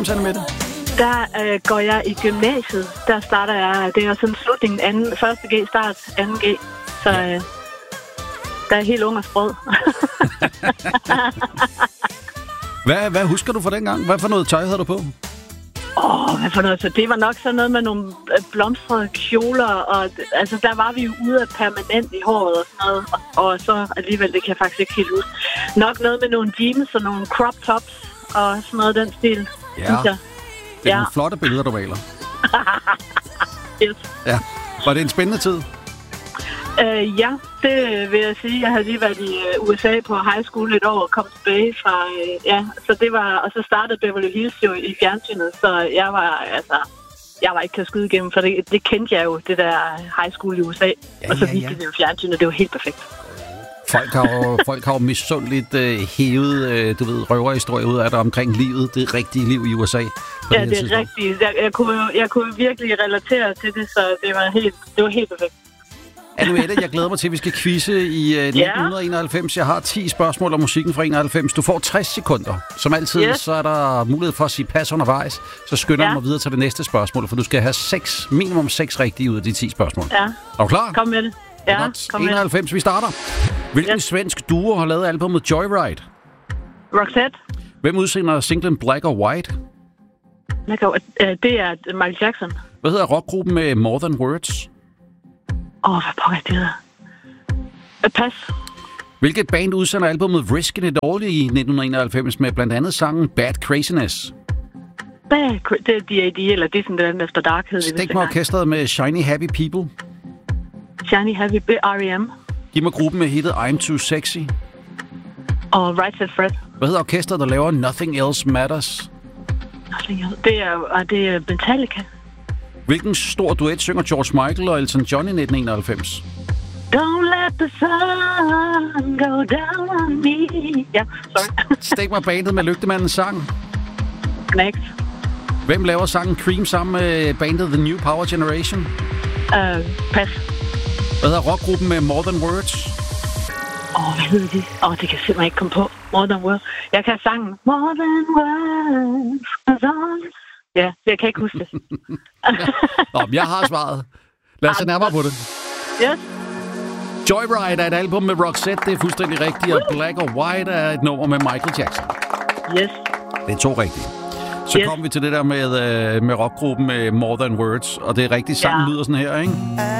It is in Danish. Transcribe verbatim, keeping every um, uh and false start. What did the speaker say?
med det? Der øh, går jeg i gymnasiet. Der starter jeg, det er sådan slutningen, anden, første G, start, anden G. Så øh, der er helt ung og sprød. hvad, hvad husker du fra dengang? Hvad for noget tøj havde du på? Åh, oh, hvad for noget? Så det var nok sådan noget med nogle blomstrede kjoler, og altså der var vi jo ude af permanent i håret og sådan noget, og, og så alligevel, det kan jeg faktisk ikke helt huske. Nok noget med nogle jeans og nogle crop tops og sådan noget den stil, ja. synes jeg. Det er ja. nogle flotte billeder, du maler. Yes. Ja. Var det en spændende tid? Uh, ja, det vil jeg sige. Jeg havde lige været i uh, U S A på high school et år og kom tilbage fra, uh, ja, så det var, og så startede Beverly Hills jo i fjernsynet, så jeg var, altså, jeg var ikke til at skyde igennem, for det, det kendte jeg jo, det der high school i U S A, ja, og så viste ja, ja. det jo fjernsynet, det var helt perfekt. Folk har jo, folk har jo misundeligt øh, hævet, øh, du ved, røverhistorier ud af det omkring livet, det rigtige liv i U S A. Ja, det er rigtigt. Jeg, jeg, kunne, jeg kunne virkelig relatere til det, så det var helt, det var helt perfekt. Anne-Mette, jeg glæder mig til, at vi skal quizze i uh, nitten enoghalvfems. Jeg har ti spørgsmål om musikken fra enoghalvfems. Du får tres sekunder. Som altid, yes. så er der mulighed for at sige pas undervejs. Så skynder jeg ja. mig videre til det næste spørgsmål, for du skal have seks, minimum seks rigtige ud af de ti spørgsmål. Ja. Er du klar? Kom med det. Ja, kom enoghalvfems, med. Vi starter. Hvilken yes. svensk duo har lavet albumet Joyride? Roxette. Hvem udsender singlen Black or White? Det er Michael Jackson. Hvad hedder rockgruppen med More Than Words? Åh, oh, hvad pokker det hedder? Pas. Hvilket band udsender albumet Riskin' It All i nitten enoghalvfems med blandt andet sangen Bad Craziness? Bad Craziness, det er D A D, eller det er sådan den efter Dark hed. Stik mig orkestret med Shiny Happy People. Shiny Happy People, R E M. Giv mig gruppen med hittet I'm Too Sexy. Og Right Said Fred. Hvad hedder orkestret, der laver Nothing Else Matters? Nothing Else. Det er, det er Metallica. Hvilken stor duet synger George Michael og Elton John i nitten enoghalvfems? Don't let the sun go down on me. Ja, sorry. Stik mig bandet med Lygtemandens sang. Next. Hvem laver sangen Cream sammen med bandet The New Power Generation? Uh, pas. Hvad hedder rockgruppen med More Than Words? Åh, oh, hvad hedder de? Åh, oh, det kan jeg simpelthen ikke komme på. More Than Words. Jeg kan sangen More Than Words. Ja, jeg kan ikke huske det. Nå, jeg har svaret. Lad os se nærmere på det. Yes. Joyride er et album med Roxette, det er fuldstændig rigtigt, og Black or White er et nummer med Michael Jackson. Yes. Det er to rigtige. Så yes. kommer vi til det der med, uh, med rockgruppen med More Than Words, og det er rigtigt, sangen ja. lyder sådan her, ikke?